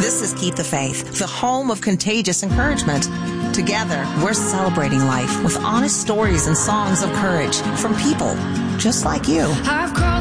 This is Keep the Faith, the home of contagious encouragement. Together, we're celebrating life with honest stories and songs of courage from people just like you. I've crawled